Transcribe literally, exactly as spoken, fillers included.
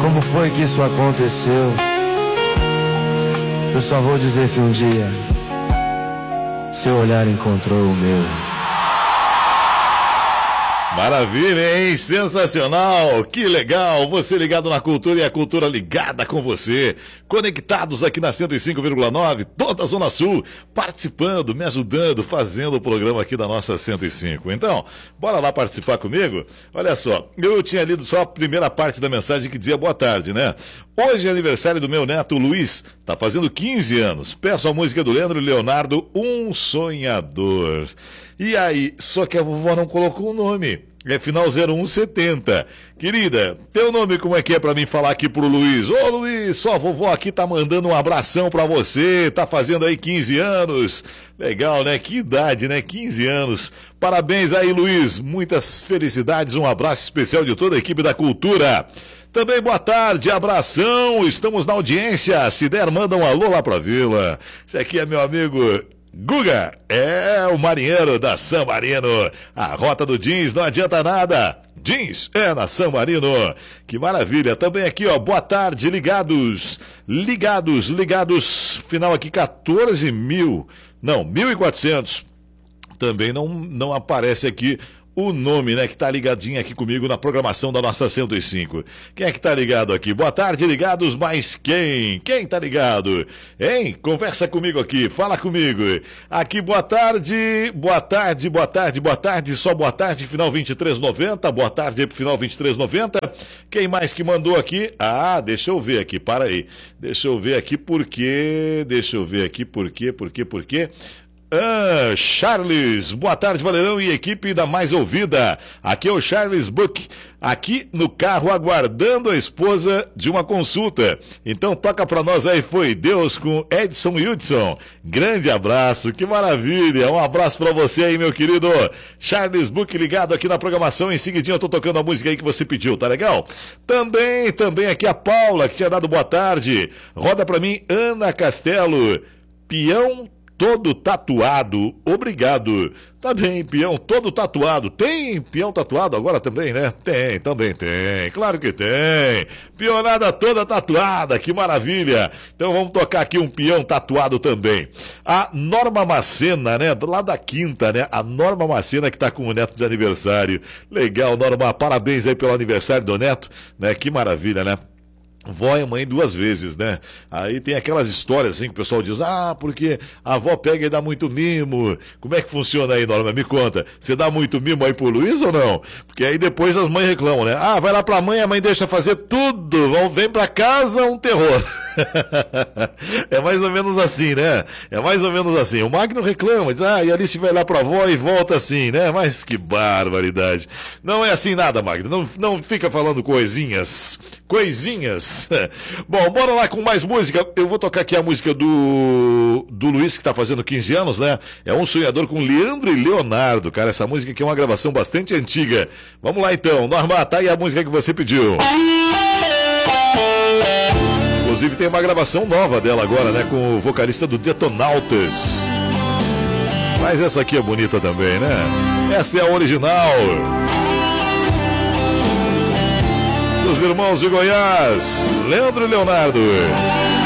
Como foi que isso aconteceu? Eu só vou dizer que um dia seu olhar encontrou o meu. Maravilha, hein? Sensacional! Que legal! Você ligado na cultura e a cultura ligada com você. Conectados aqui na cento e cinco vírgula nove, toda a Zona Sul, participando, me ajudando, fazendo o programa aqui da nossa cento e cinco. Então, bora lá participar comigo? Olha só, eu tinha lido só a primeira parte da mensagem que dizia boa tarde, né? Hoje é aniversário do meu neto Luiz, tá fazendo quinze anos. Peço a música do Leandro e Leonardo, Um Sonhador. E aí, só que a vovó não colocou o nome. É final zero um setenta. Querida, teu nome como é que é pra mim falar aqui pro Luiz? Ô Luiz, só a vovó aqui tá mandando um abração pra você, tá fazendo aí quinze anos. Legal, né? Que idade, né? quinze anos. Parabéns aí, Luiz. Muitas felicidades, um abraço especial de toda a equipe da Cultura. Também boa tarde, abração, estamos na audiência. Se der, manda um alô lá pra Vila. Esse aqui é meu amigo Guga, é o marinheiro da San Marino. A rota do jeans não adianta nada. Jeans é na San Marino. Que maravilha. Também aqui, ó, boa tarde, ligados. Ligados, ligados. Final aqui quatorze mil. Não, mil e quatrocentos. Também não, não aparece aqui o nome, né, que tá ligadinho aqui comigo na programação da nossa cento e cinco. Quem é que tá ligado aqui? Boa tarde, ligados, mas quem? Quem tá ligado? Hein? Conversa comigo aqui, fala comigo. Aqui, boa tarde, boa tarde, boa tarde, boa tarde, só boa tarde, final vinte e três noventa, boa tarde aí pro final vinte e três noventa. Quem mais que mandou aqui? Ah, deixa eu ver aqui, para aí. Deixa eu ver aqui por quê, deixa eu ver aqui por quê, por quê, por quê. Ah, Charles, boa tarde, Valerão e equipe da Mais Ouvida. Aqui é o Charles Buck, aqui no carro aguardando a esposa de uma consulta. Então toca pra nós aí, Foi Deus com Edson Hudson. Grande abraço, que maravilha. Um abraço pra você aí, meu querido Charles Buck, ligado aqui na programação. Em seguidinho eu tô tocando a música aí que você pediu, tá legal? Também, também aqui a Paula, que tinha dado boa tarde. Roda pra mim, Ana Castelo, peão todo tatuado, obrigado. Tá bem, peão todo tatuado. Tem peão tatuado agora também, né? Tem, também tem. Claro que tem. Peonada toda tatuada, que maravilha. Então vamos tocar aqui um peão tatuado também. A Norma Macena, né? Lá da Quinta, né? A Norma Macena que tá com o neto de aniversário. Legal, Norma. Parabéns aí pelo aniversário do neto, né? Que maravilha, né? Vó e mãe duas vezes, né? Aí tem aquelas histórias assim que o pessoal diz, ah, porque a avó pega e dá muito mimo. Como é que funciona aí, Norma? Me conta. Você dá muito mimo aí pro Luiz ou não? Porque aí depois as mães reclamam, né? Ah, vai lá pra mãe, a mãe deixa fazer tudo. Vem pra casa, um terror. É mais ou menos assim, né? É mais ou menos assim. O Magno reclama, diz, ah, e a Alice vai lá pra avó e volta assim, né? Mas que barbaridade. Não é assim nada, Magno. Não, não fica falando coisinhas. Coisinhas. Bom, bora lá com mais música. Eu vou tocar aqui a música do, do Luiz, que tá fazendo quinze anos, né? É Um Sonhador com Leandro e Leonardo, cara. Essa música aqui é uma gravação bastante antiga. Vamos lá então. Norma, tá aí a música que você pediu. Inclusive tem uma gravação nova dela agora, né? Com o vocalista do Detonautas. Mas essa aqui é bonita também, né? Essa é a original. Dos irmãos de Goiás, Leandro e Leonardo.